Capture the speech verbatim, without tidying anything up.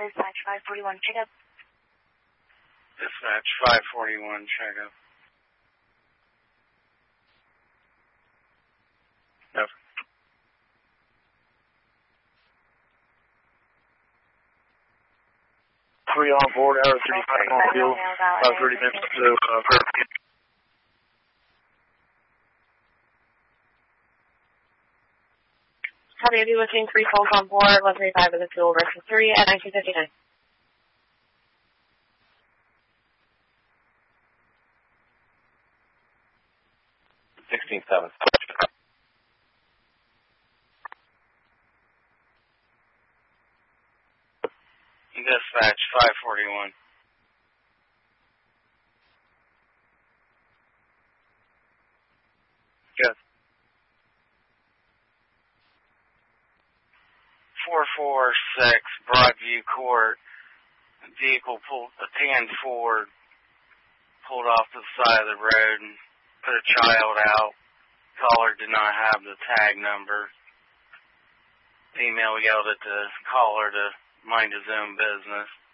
Dispatch five forty-one, check up. Dispatch five forty-one, check up. Yep. Three on board, hour thirty-five on field, about thirty minutes to uh, verification. Copy, I'll be looking three phones on board, one thirty-five of the fuel versus three at nineteen fifty-nine. sixteen seven. Dispatch five forty-one. Yes. four four six Broadview Court. Vehicle pulled, a tan Ford, pulled off to the side of the road and put a child out. Caller did not have the tag number. Female yelled at the caller to mind his own business.